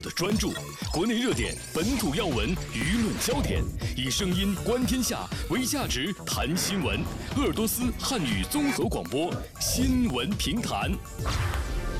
的专注，国内热点、本土要闻、舆论焦点，以声音观天下，为价值谈新闻。鄂尔多斯汉语综合广播新闻评弹。